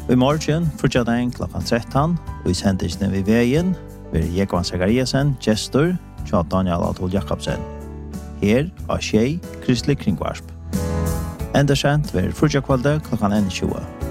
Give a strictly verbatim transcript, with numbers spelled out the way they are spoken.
I morgen fortsatt klokkan tretton, og I sendisene ved veien, vil Jekvan Zakariasen, gestor, tja Daniel Adol Jakobsen. Her av Tjei, Kristelig Kringvarsp. Enda sent vil fortsatt kvalde klokkan tjue.